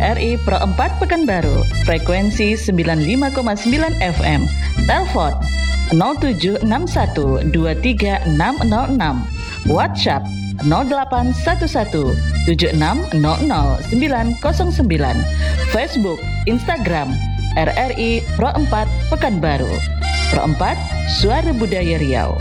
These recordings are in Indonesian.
RRI Pro 4 Pekanbaru, frekuensi 95,9 FM. Telepon 0761 23606. WhatsApp 0811 7600 909. Facebook, Instagram RRI Pro 4 Pekanbaru. Pro 4, Suara Budaya Riau.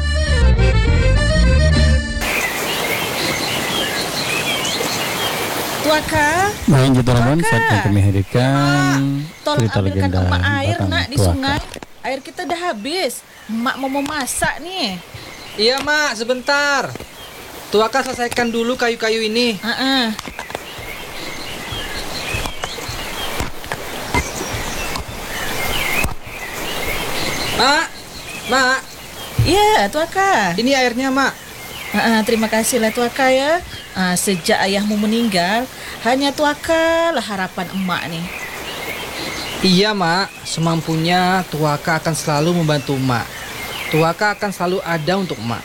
Tuaka, Baik, Juta Ramon, saatnya kami hadirkan cerita legenda Emak air tentang nak di Tuaka. sungai. Air kita dah habis. Mak mau memasak nih. Iya mak, sebentar. Tuaka selesaikan dulu kayu-kayu ini. Mak, Iya, Tuaka. ini airnya mak. Terima kasihlah Tuaka ya. Sejak ayahmu meninggal, hanya Tuaka lah harapan emak nih. Iya mak, semampunya Tuaka akan selalu membantu mak. Tuaka akan selalu ada untuk mak.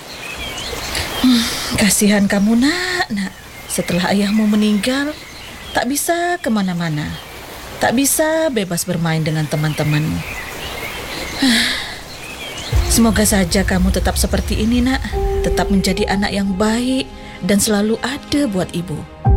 Kasihan kamu nak. Setelah ayahmu meninggal, tak bisa kemana-mana. Tak bisa bebas bermain dengan teman-temanmu. Semoga saja kamu tetap seperti ini nak. Tetap menjadi anak yang baik dan selalu ada buat ibu.